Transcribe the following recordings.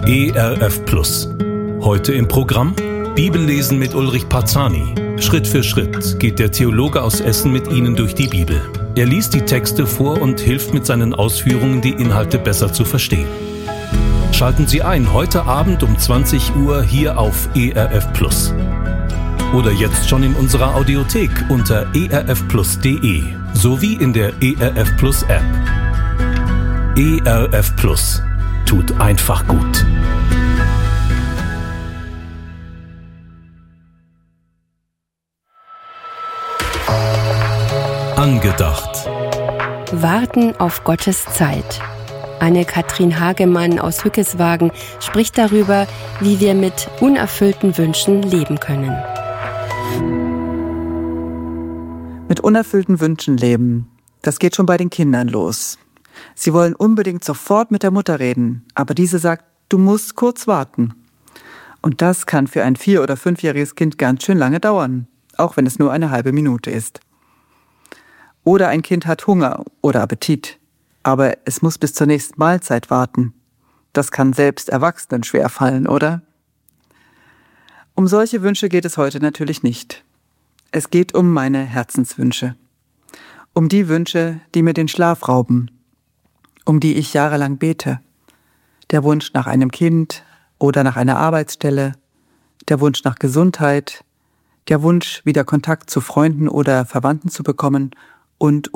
ERF Plus. Heute im Programm Bibellesen mit Ulrich Parzani. Schritt für Schritt geht der Theologe aus Essen mit Ihnen durch die Bibel. Er liest die Texte vor und hilft mit seinen Ausführungen, die Inhalte besser zu verstehen. Schalten Sie ein heute Abend um 20 Uhr hier auf ERF Plus. Oder jetzt schon in unserer Audiothek unter erfplus.de sowie in der ERF Plus App. ERF Plus tut einfach gut. Angedacht. Warten auf Gottes Zeit. Anne-Kathrin Hagemann aus Hückeswagen spricht darüber, wie wir mit unerfüllten Wünschen leben können. Mit unerfüllten Wünschen leben, das geht schon bei den Kindern los. Sie wollen unbedingt sofort mit der Mutter reden, aber diese sagt, du musst kurz warten. Und das kann für ein 4- oder 5-jähriges Kind ganz schön lange dauern, auch wenn es nur eine halbe Minute ist. Oder ein Kind hat Hunger oder Appetit, aber es muss bis zur nächsten Mahlzeit warten. Das kann selbst Erwachsenen schwerfallen, oder? Um solche Wünsche geht es heute natürlich nicht. Es geht um meine Herzenswünsche. Um die Wünsche, die mir den Schlaf rauben. Um die ich jahrelang bete. Der Wunsch nach einem Kind oder nach einer Arbeitsstelle. Der Wunsch nach Gesundheit. Der Wunsch, wieder Kontakt zu Freunden oder Verwandten zu bekommen. Und.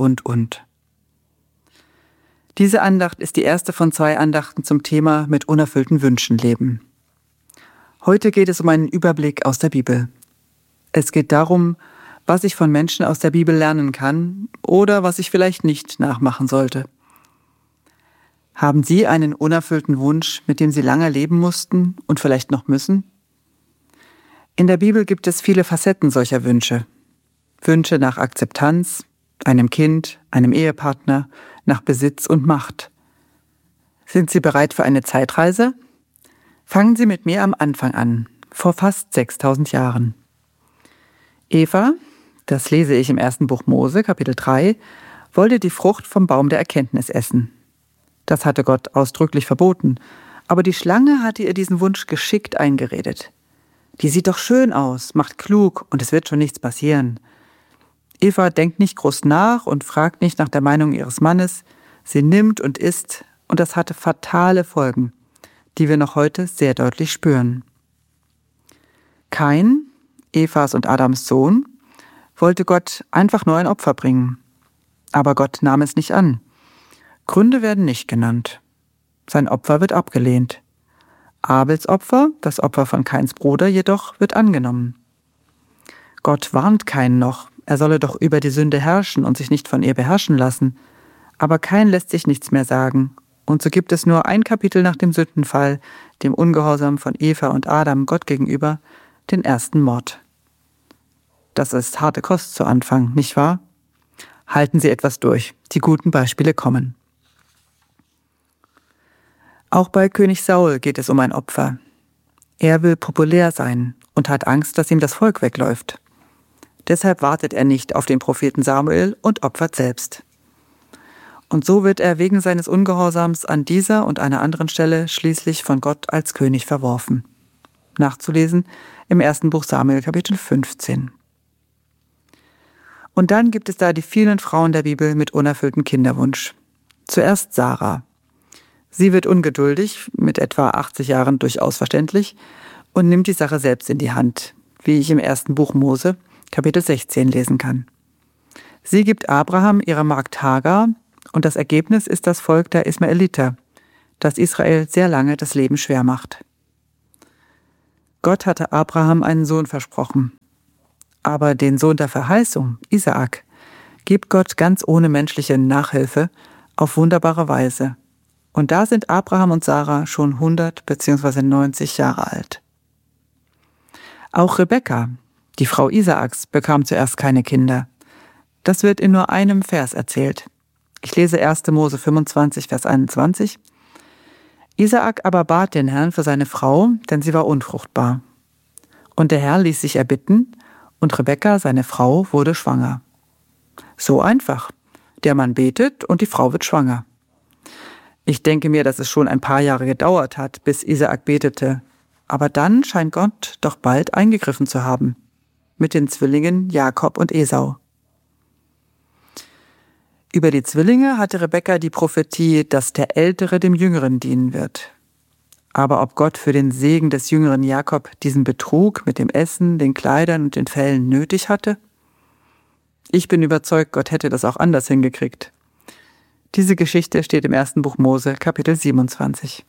Diese Andacht ist die erste von 2 Andachten zum Thema mit unerfüllten Wünschen leben. Heute geht es um einen Überblick aus der Bibel. Es geht darum, was ich von Menschen aus der Bibel lernen kann oder was ich vielleicht nicht nachmachen sollte. Haben Sie einen unerfüllten Wunsch, mit dem Sie lange leben mussten und vielleicht noch müssen? In der Bibel gibt es viele Facetten solcher Wünsche. Wünsche nach Akzeptanz, einem Kind, einem Ehepartner, nach Besitz und Macht. Sind Sie bereit für eine Zeitreise? Fangen Sie mit mir am Anfang an, vor fast 6000 Jahren. Eva, das lese ich im 1. Buch Mose, Kapitel 3, wollte die Frucht vom Baum der Erkenntnis essen. Das hatte Gott ausdrücklich verboten, aber die Schlange hatte ihr diesen Wunsch geschickt eingeredet. Die sieht doch schön aus, macht klug und es wird schon nichts passieren. Eva denkt nicht groß nach und fragt nicht nach der Meinung ihres Mannes. Sie nimmt und isst und das hatte fatale Folgen, die wir noch heute sehr deutlich spüren. Kain, Evas und Adams Sohn, wollte Gott einfach nur ein Opfer bringen. Aber Gott nahm es nicht an. Gründe werden nicht genannt. Sein Opfer wird abgelehnt. Abels Opfer, das Opfer von Kains Bruder jedoch, wird angenommen. Gott warnt Kain noch, er solle doch über die Sünde herrschen und sich nicht von ihr beherrschen lassen. Aber Kain lässt sich nichts mehr sagen. Und so gibt es nur ein Kapitel nach dem Sündenfall, dem Ungehorsam von Eva und Adam Gott gegenüber, den ersten Mord. Das ist harte Kost zu Anfang, nicht wahr? Halten Sie etwas durch, die guten Beispiele kommen. Auch bei König Saul geht es um ein Opfer. Er will populär sein und hat Angst, dass ihm das Volk wegläuft. Deshalb wartet er nicht auf den Propheten Samuel und opfert selbst. Und so wird er wegen seines Ungehorsams an dieser und einer anderen Stelle schließlich von Gott als König verworfen. Nachzulesen im 1. Buch Samuel, Kapitel 15. Und dann gibt es da die vielen Frauen der Bibel mit unerfülltem Kinderwunsch. Zuerst Sarah. Sie wird ungeduldig, mit etwa 80 Jahren durchaus verständlich, und nimmt die Sache selbst in die Hand, wie ich im 1. Buch Mose, Kapitel 16 lesen kann. Sie gibt Abraham ihre Magd Hagar und das Ergebnis ist das Volk der Ismaeliter, das Israel sehr lange das Leben schwer macht. Gott hatte Abraham einen Sohn versprochen. Aber den Sohn der Verheißung, Isaak, gibt Gott ganz ohne menschliche Nachhilfe auf wunderbare Weise. Und da sind Abraham und Sarah schon 100 bzw. 90 Jahre alt. Auch Rebekka, die Frau Isaaks, bekam zuerst keine Kinder. Das wird in nur einem Vers erzählt. Ich lese 1. Mose 25, Vers 21. Isaak aber bat den Herrn für seine Frau, denn sie war unfruchtbar. Und der Herr ließ sich erbitten, und Rebekka, seine Frau, wurde schwanger. So einfach. Der Mann betet und die Frau wird schwanger. Ich denke mir, dass es schon ein paar Jahre gedauert hat, bis Isaak betete. Aber dann scheint Gott doch bald eingegriffen zu haben. Mit den Zwillingen Jakob und Esau. Über die Zwillinge hatte Rebekka die Prophetie, dass der Ältere dem Jüngeren dienen wird. Aber ob Gott für den Segen des jüngeren Jakob diesen Betrug mit dem Essen, den Kleidern und den Fellen nötig hatte? Ich bin überzeugt, Gott hätte das auch anders hingekriegt. Diese Geschichte steht im 1. Buch Mose, Kapitel 27.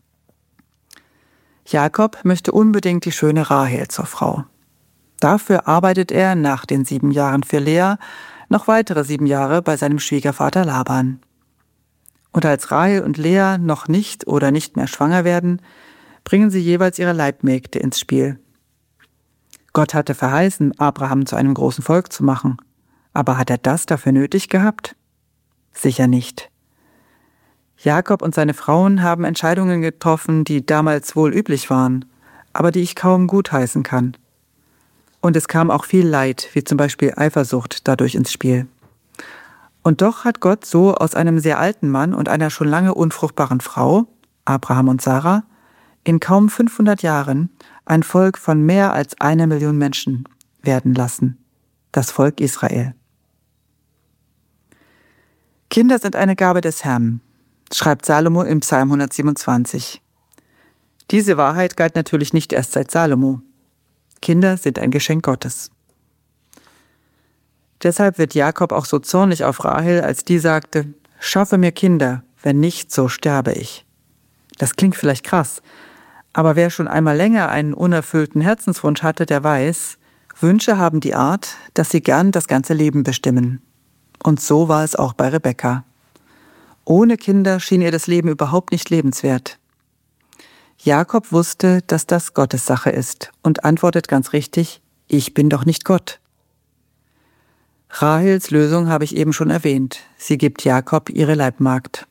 Jakob möchte unbedingt die schöne Rahel zur Frau. Dafür arbeitet er nach den 7 Jahren für Lea noch weitere 7 Jahre bei seinem Schwiegervater Laban. Und als Rahel und Lea noch nicht oder nicht mehr schwanger werden, bringen sie jeweils ihre Leibmägde ins Spiel. Gott hatte verheißen, Abraham zu einem großen Volk zu machen. Aber hat er das dafür nötig gehabt? Sicher nicht. Jakob und seine Frauen haben Entscheidungen getroffen, die damals wohl üblich waren, aber die ich kaum gutheißen kann. Und es kam auch viel Leid, wie zum Beispiel Eifersucht, dadurch ins Spiel. Und doch hat Gott so aus einem sehr alten Mann und einer schon lange unfruchtbaren Frau, Abraham und Sarah, in kaum 500 Jahren ein Volk von mehr als 1 Million Menschen werden lassen. Das Volk Israel. Kinder sind eine Gabe des Herrn, schreibt Salomo im Psalm 127. Diese Wahrheit galt natürlich nicht erst seit Salomo. Kinder sind ein Geschenk Gottes. Deshalb wird Jakob auch so zornig auf Rahel, als die sagte, schaffe mir Kinder, wenn nicht, so sterbe ich. Das klingt vielleicht krass, aber wer schon einmal länger einen unerfüllten Herzenswunsch hatte, der weiß, Wünsche haben die Art, dass sie gern das ganze Leben bestimmen. Und so war es auch bei Rebekka. Ohne Kinder schien ihr das Leben überhaupt nicht lebenswert. Jakob wusste, dass das Gottes Sache ist und antwortet ganz richtig, ich bin doch nicht Gott. Rahels Lösung habe ich eben schon erwähnt. Sie gibt Jakob ihre Leibmagd.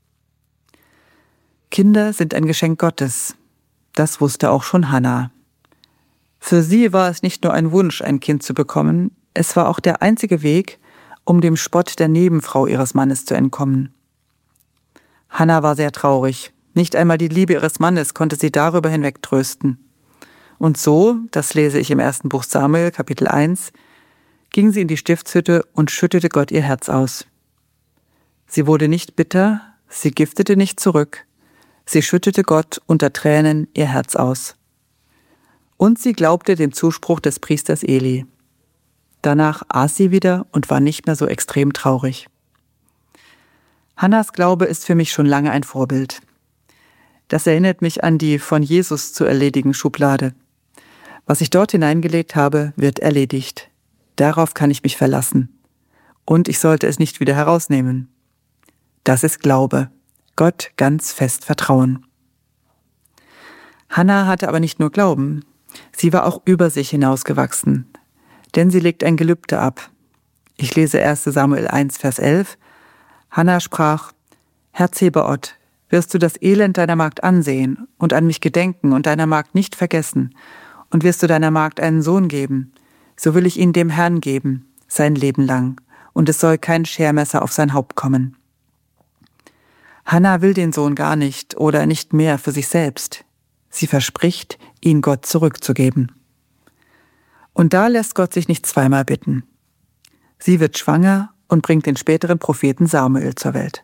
Kinder sind ein Geschenk Gottes. Das wusste auch schon Hannah. Für sie war es nicht nur ein Wunsch, ein Kind zu bekommen, es war auch der einzige Weg, um dem Spott der Nebenfrau ihres Mannes zu entkommen. Hannah war sehr traurig. Nicht einmal die Liebe ihres Mannes konnte sie darüber hinweg trösten. Und so, das lese ich im 1. Buch Samuel, Kapitel 1, ging sie in die Stiftshütte und schüttete Gott ihr Herz aus. Sie wurde nicht bitter, sie giftete nicht zurück, sie schüttete Gott unter Tränen ihr Herz aus. Und sie glaubte dem Zuspruch des Priesters Eli. Danach aß sie wieder und war nicht mehr so extrem traurig. Hannahs Glaube ist für mich schon lange ein Vorbild. Das erinnert mich an die von Jesus zu erledigen Schublade. Was ich dort hineingelegt habe, wird erledigt. Darauf kann ich mich verlassen. Und ich sollte es nicht wieder herausnehmen. Das ist Glaube. Gott ganz fest vertrauen. Hannah hatte aber nicht nur Glauben. Sie war auch über sich hinausgewachsen. Denn sie legt ein Gelübde ab. Ich lese 1. Samuel 1, Vers 11. Hannah sprach, Herr Zebaoth, wirst du das Elend deiner Magd ansehen und an mich gedenken und deiner Magd nicht vergessen, und wirst du deiner Magd einen Sohn geben, so will ich ihn dem Herrn geben, sein Leben lang, und es soll kein Schermesser auf sein Haupt kommen. Hannah will den Sohn gar nicht oder nicht mehr für sich selbst. Sie verspricht, ihn Gott zurückzugeben. Und da lässt Gott sich nicht zweimal bitten. Sie wird schwanger und bringt den späteren Propheten Samuel zur Welt.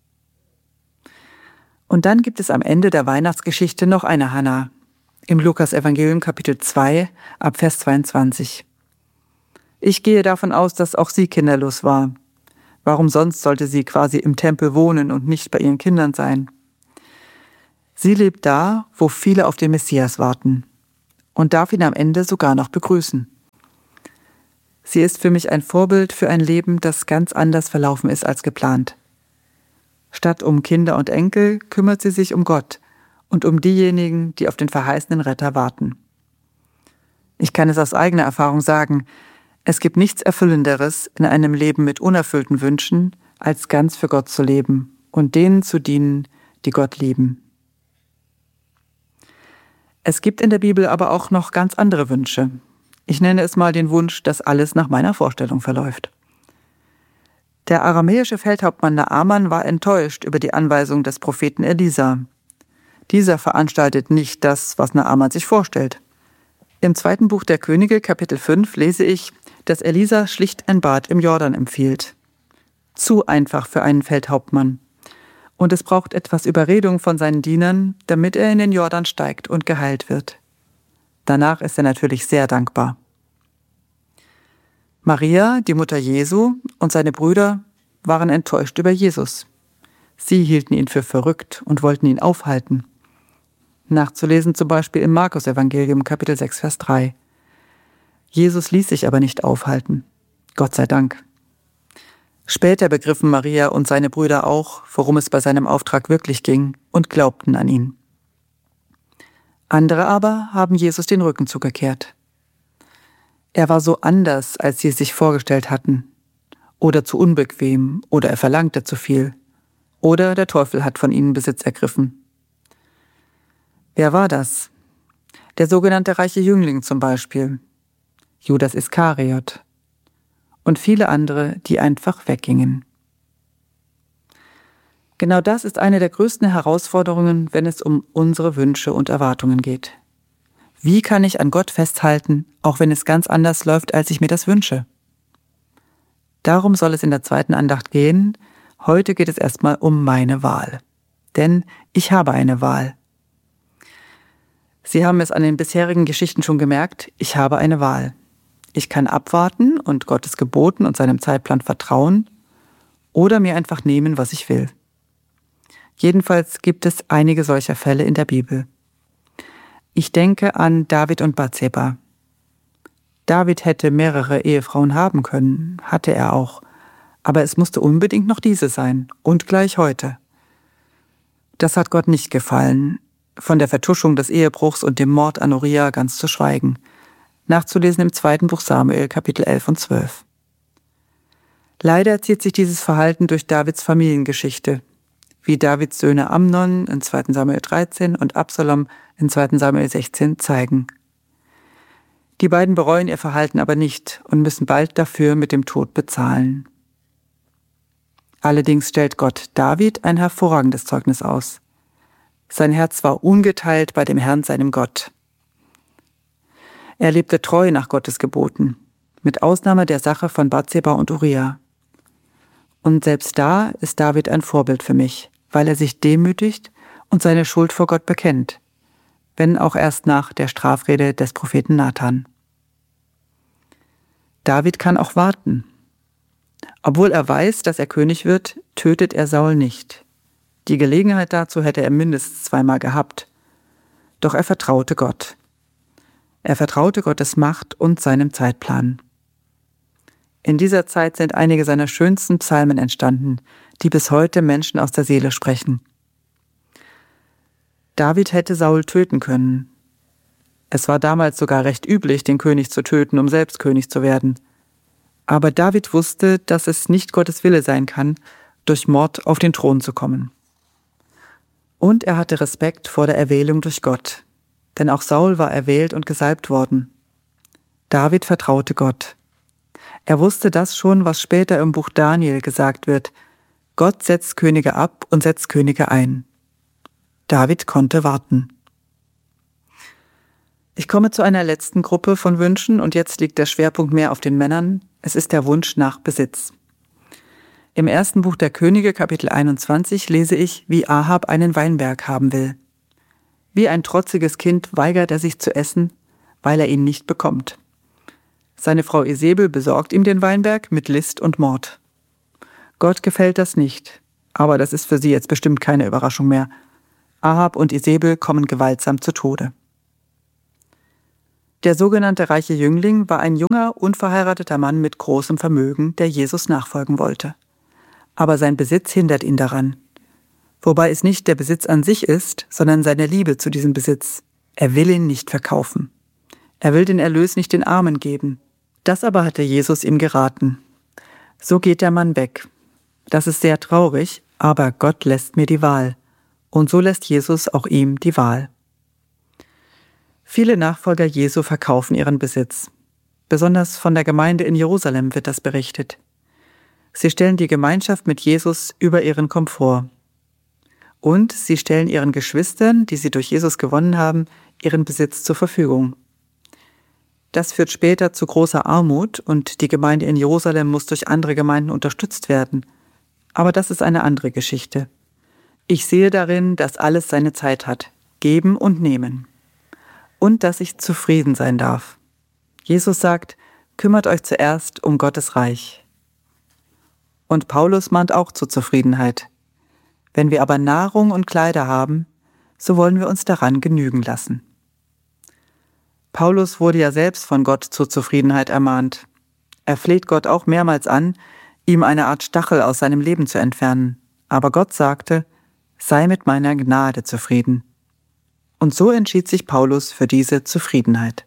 Und dann gibt es am Ende der Weihnachtsgeschichte noch eine Hannah, im Lukas-Evangelium Kapitel 2, ab Vers 22. Ich gehe davon aus, dass auch sie kinderlos war. Warum sonst sollte sie quasi im Tempel wohnen und nicht bei ihren Kindern sein? Sie lebt da, wo viele auf den Messias warten und darf ihn am Ende sogar noch begrüßen. Sie ist für mich ein Vorbild für ein Leben, das ganz anders verlaufen ist als geplant. Statt um Kinder und Enkel kümmert sie sich um Gott und um diejenigen, die auf den verheißenen Retter warten. Ich kann es aus eigener Erfahrung sagen, es gibt nichts Erfüllenderes in einem Leben mit unerfüllten Wünschen, als ganz für Gott zu leben und denen zu dienen, die Gott lieben. Es gibt in der Bibel aber auch noch ganz andere Wünsche. Ich nenne es mal den Wunsch, dass alles nach meiner Vorstellung verläuft. Der aramäische Feldhauptmann Naaman war enttäuscht über die Anweisung des Propheten Elisa. Dieser veranstaltet nicht das, was Naaman sich vorstellt. Im 2. Buch der Könige, Kapitel 5, lese ich, dass Elisa schlicht ein Bad im Jordan empfiehlt. Zu einfach für einen Feldhauptmann. Und es braucht etwas Überredung von seinen Dienern, damit er in den Jordan steigt und geheilt wird. Danach ist er natürlich sehr dankbar. Maria, die Mutter Jesu, und seine Brüder waren enttäuscht über Jesus. Sie hielten ihn für verrückt und wollten ihn aufhalten. Nachzulesen zum Beispiel im Markus-Evangelium, Kapitel 6, Vers 3. Jesus ließ sich aber nicht aufhalten. Gott sei Dank. Später begriffen Maria und seine Brüder auch, worum es bei seinem Auftrag wirklich ging, und glaubten an ihn. Andere aber haben Jesus den Rücken zugekehrt. Er war so anders, als sie es sich vorgestellt hatten. Oder zu unbequem, oder er verlangte zu viel. Oder der Teufel hat von ihnen Besitz ergriffen. Wer war das? Der sogenannte reiche Jüngling zum Beispiel. Judas Iskariot. Und viele andere, die einfach weggingen. Genau das ist eine der größten Herausforderungen, wenn es um unsere Wünsche und Erwartungen geht. Wie kann ich an Gott festhalten, auch wenn es ganz anders läuft, als ich mir das wünsche? Darum soll es in der 2. Andacht gehen. Heute geht es erstmal um meine Wahl. Denn ich habe eine Wahl. Sie haben es an den bisherigen Geschichten schon gemerkt, ich habe eine Wahl. Ich kann abwarten und Gottes Geboten und seinem Zeitplan vertrauen oder mir einfach nehmen, was ich will. Jedenfalls gibt es einige solcher Fälle in der Bibel. Ich denke an David und Bathseba. David hätte mehrere Ehefrauen haben können, hatte er auch, aber es musste unbedingt noch diese sein und gleich heute. Das hat Gott nicht gefallen, von der Vertuschung des Ehebruchs und dem Mord an Uria ganz zu schweigen. Nachzulesen im 2. Buch Samuel, Kapitel 11 und 12. Leider zieht sich dieses Verhalten durch Davids Familiengeschichte, wie Davids Söhne Amnon in 2. Samuel 13 und Absalom in 2. Samuel 16 zeigen. Die beiden bereuen ihr Verhalten aber nicht und müssen bald dafür mit dem Tod bezahlen. Allerdings stellt Gott David ein hervorragendes Zeugnis aus. Sein Herz war ungeteilt bei dem Herrn, seinem Gott. Er lebte treu nach Gottes Geboten, mit Ausnahme der Sache von Bathseba und Uria. Und selbst da ist David ein Vorbild für mich, weil er sich demütigt und seine Schuld vor Gott bekennt, wenn auch erst nach der Strafrede des Propheten Nathan. David kann auch warten. Obwohl er weiß, dass er König wird, tötet er Saul nicht. Die Gelegenheit dazu hätte er mindestens 2-mal gehabt. Doch er vertraute Gott. Er vertraute Gottes Macht und seinem Zeitplan. In dieser Zeit sind einige seiner schönsten Psalmen entstanden, die bis heute Menschen aus der Seele sprechen. David hätte Saul töten können. Es war damals sogar recht üblich, den König zu töten, um selbst König zu werden. Aber David wusste, dass es nicht Gottes Wille sein kann, durch Mord auf den Thron zu kommen. Und er hatte Respekt vor der Erwählung durch Gott, denn auch Saul war erwählt und gesalbt worden. David vertraute Gott. Er wusste das schon, was später im Buch Daniel gesagt wird: Gott setzt Könige ab und setzt Könige ein. David konnte warten. Ich komme zu einer letzten Gruppe von Wünschen und jetzt liegt der Schwerpunkt mehr auf den Männern. Es ist der Wunsch nach Besitz. Im 1. Buch der Könige, Kapitel 21, lese ich, wie Ahab einen Weinberg haben will. Wie ein trotziges Kind weigert er sich zu essen, weil er ihn nicht bekommt. Seine Frau Isebel besorgt ihm den Weinberg mit List und Mord. Gott gefällt das nicht, aber das ist für sie jetzt bestimmt keine Überraschung mehr. Ahab und Isebel kommen gewaltsam zu Tode. Der sogenannte reiche Jüngling war ein junger, unverheirateter Mann mit großem Vermögen, der Jesus nachfolgen wollte. Aber sein Besitz hindert ihn daran. Wobei es nicht der Besitz an sich ist, sondern seine Liebe zu diesem Besitz. Er will ihn nicht verkaufen. Er will den Erlös nicht den Armen geben. Das aber hatte Jesus ihm geraten. So geht der Mann weg. Das ist sehr traurig, aber Gott lässt mir die Wahl. Und so lässt Jesus auch ihm die Wahl. Viele Nachfolger Jesu verkaufen ihren Besitz. Besonders von der Gemeinde in Jerusalem wird das berichtet. Sie stellen die Gemeinschaft mit Jesus über ihren Komfort. Und sie stellen ihren Geschwistern, die sie durch Jesus gewonnen haben, ihren Besitz zur Verfügung. Das führt später zu großer Armut und die Gemeinde in Jerusalem muss durch andere Gemeinden unterstützt werden. Aber das ist eine andere Geschichte. Ich sehe darin, dass alles seine Zeit hat, geben und nehmen. Und dass ich zufrieden sein darf. Jesus sagt, kümmert euch zuerst um Gottes Reich. Und Paulus mahnt auch zur Zufriedenheit. Wenn wir aber Nahrung und Kleider haben, so wollen wir uns daran genügen lassen. Paulus wurde ja selbst von Gott zur Zufriedenheit ermahnt. Er fleht Gott auch mehrmals an, ihm eine Art Stachel aus seinem Leben zu entfernen. Aber Gott sagte, sei mit meiner Gnade zufrieden. Und so entschied sich Paulus für diese Zufriedenheit.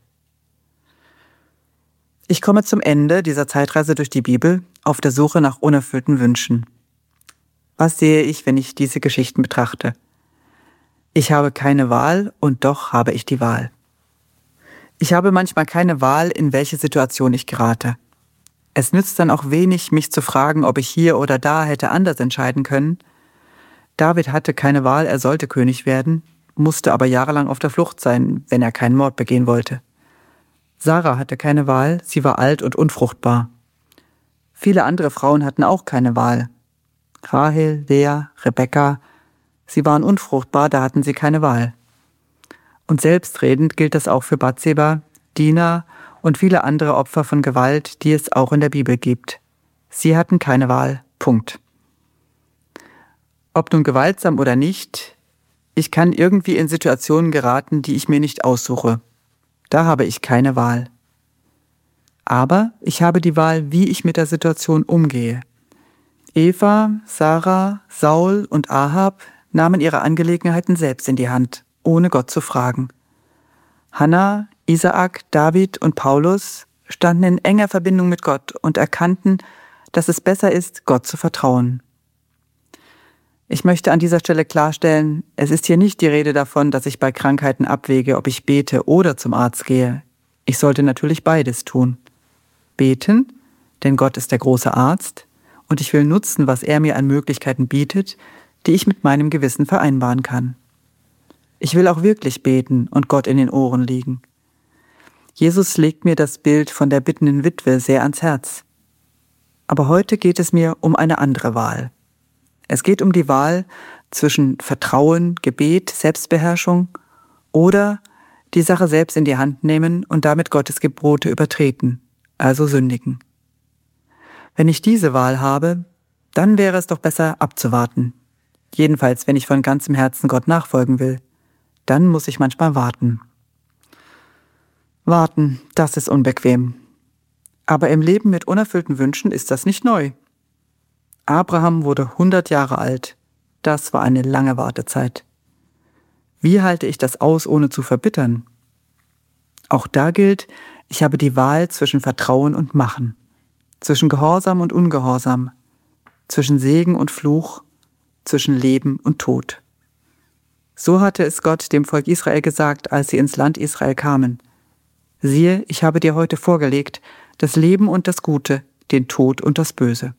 Ich komme zum Ende dieser Zeitreise durch die Bibel auf der Suche nach unerfüllten Wünschen. Was sehe ich, wenn ich diese Geschichten betrachte? Ich habe keine Wahl und doch habe ich die Wahl. Ich habe manchmal keine Wahl, in welche Situation ich gerate. Es nützt dann auch wenig, mich zu fragen, ob ich hier oder da hätte anders entscheiden können. David hatte keine Wahl, er sollte König werden, musste aber jahrelang auf der Flucht sein, wenn er keinen Mord begehen wollte. Sarah hatte keine Wahl, sie war alt und unfruchtbar. Viele andere Frauen hatten auch keine Wahl. Rahel, Lea, Rebekka, sie waren unfruchtbar, da hatten sie keine Wahl. Und selbstredend gilt das auch für Bathseba, Dina und viele andere Opfer von Gewalt, die es auch in der Bibel gibt. Sie hatten keine Wahl. Punkt. Ob nun gewaltsam oder nicht, ich kann irgendwie in Situationen geraten, die ich mir nicht aussuche. Da habe ich keine Wahl. Aber ich habe die Wahl, wie ich mit der Situation umgehe. Eva, Sarah, Saul und Ahab nahmen ihre Angelegenheiten selbst in die Hand, ohne Gott zu fragen. Hannah, Isaak, David und Paulus standen in enger Verbindung mit Gott und erkannten, dass es besser ist, Gott zu vertrauen. Ich möchte an dieser Stelle klarstellen, es ist hier nicht die Rede davon, dass ich bei Krankheiten abwäge, ob ich bete oder zum Arzt gehe. Ich sollte natürlich beides tun. Beten, denn Gott ist der große Arzt, und ich will nutzen, was er mir an Möglichkeiten bietet, die ich mit meinem Gewissen vereinbaren kann. Ich will auch wirklich beten und Gott in den Ohren liegen. Jesus legt mir das Bild von der bittenden Witwe sehr ans Herz. Aber heute geht es mir um eine andere Wahl. Es geht um die Wahl zwischen Vertrauen, Gebet, Selbstbeherrschung oder die Sache selbst in die Hand nehmen und damit Gottes Gebote übertreten, also sündigen. Wenn ich diese Wahl habe, dann wäre es doch besser abzuwarten. Jedenfalls, wenn ich von ganzem Herzen Gott nachfolgen will, dann muss ich manchmal warten. Warten, das ist unbequem. Aber im Leben mit unerfüllten Wünschen ist das nicht neu. Abraham wurde 100 Jahre alt. Das war eine lange Wartezeit. Wie halte ich das aus, ohne zu verbittern? Auch da gilt, ich habe die Wahl zwischen Vertrauen und Machen, zwischen Gehorsam und Ungehorsam, zwischen Segen und Fluch, zwischen Leben und Tod. So hatte es Gott dem Volk Israel gesagt, als sie ins Land Israel kamen. Siehe, ich habe dir heute vorgelegt, das Leben und das Gute, den Tod und das Böse.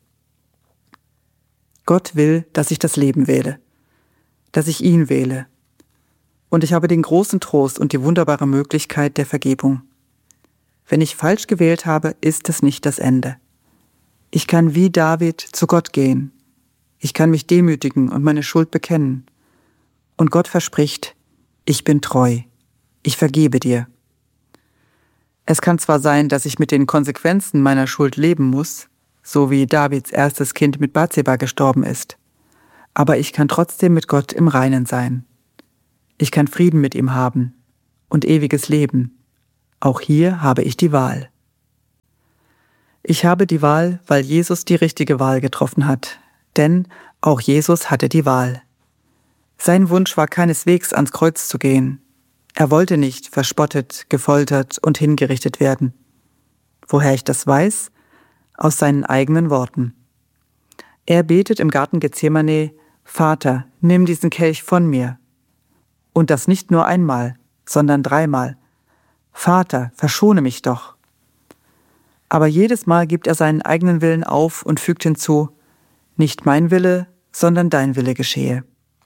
Gott will, dass ich das Leben wähle, dass ich ihn wähle. Und ich habe den großen Trost und die wunderbare Möglichkeit der Vergebung. Wenn ich falsch gewählt habe, ist es nicht das Ende. Ich kann wie David zu Gott gehen. Ich kann mich demütigen und meine Schuld bekennen. Und Gott verspricht, ich bin treu. Ich vergebe dir. Es kann zwar sein, dass ich mit den Konsequenzen meiner Schuld leben muss, so wie Davids erstes Kind mit Bathseba gestorben ist, aber ich kann trotzdem mit Gott im Reinen sein. Ich kann Frieden mit ihm haben und ewiges Leben. Auch hier habe ich die Wahl. Ich habe die Wahl, weil Jesus die richtige Wahl getroffen hat, denn auch Jesus hatte die Wahl. Sein Wunsch war keineswegs, ans Kreuz zu gehen. Er wollte nicht verspottet, gefoltert und hingerichtet werden. Woher ich das weiß? Aus seinen eigenen Worten. Er betet im Garten Gethsemane, Vater, nimm diesen Kelch von mir. Und das nicht nur einmal, sondern 3-mal. Vater, verschone mich doch. Aber jedes Mal gibt er seinen eigenen Willen auf und fügt hinzu: Nicht mein Wille, sondern dein Wille geschehe.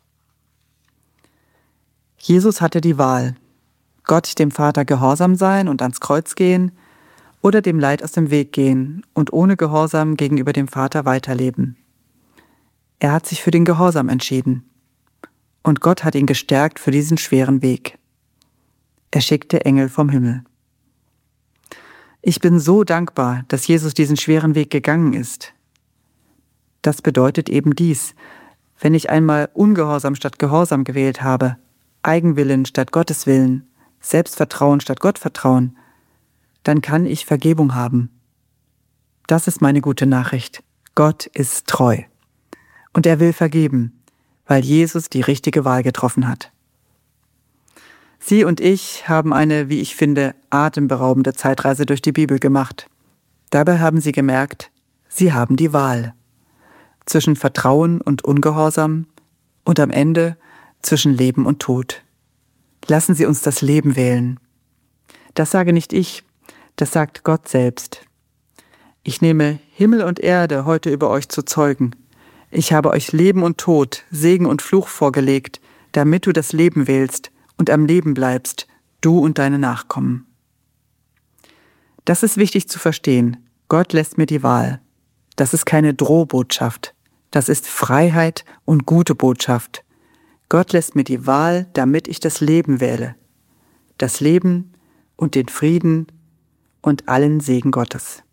Jesus hatte die Wahl: Gott, dem Vater, gehorsam sein und ans Kreuz gehen oder dem Leid aus dem Weg gehen und ohne Gehorsam gegenüber dem Vater weiterleben. Er hat sich für den Gehorsam entschieden. Und Gott hat ihn gestärkt für diesen schweren Weg. Er schickte Engel vom Himmel. Ich bin so dankbar, dass Jesus diesen schweren Weg gegangen ist. Das bedeutet eben dies: Wenn ich einmal Ungehorsam statt Gehorsam gewählt habe, Eigenwillen statt Gottes Willen, Selbstvertrauen statt Gottvertrauen, dann kann ich Vergebung haben. Das ist meine gute Nachricht. Gott ist treu. Und er will vergeben, weil Jesus die richtige Wahl getroffen hat. Sie und ich haben eine, wie ich finde, atemberaubende Zeitreise durch die Bibel gemacht. Dabei haben Sie gemerkt, Sie haben die Wahl. Zwischen Vertrauen und Ungehorsam und am Ende zwischen Leben und Tod. Lassen Sie uns das Leben wählen. Das sage nicht ich, das sagt Gott selbst. Ich nehme Himmel und Erde heute über euch zu Zeugen. Ich habe euch Leben und Tod, Segen und Fluch vorgelegt, damit du das Leben wählst und am Leben bleibst, du und deine Nachkommen. Das ist wichtig zu verstehen. Gott lässt mir die Wahl. Das ist keine Drohbotschaft. Das ist Freiheit und gute Botschaft. Gott lässt mir die Wahl, damit ich das Leben wähle. Das Leben und den Frieden und allen Segen Gottes.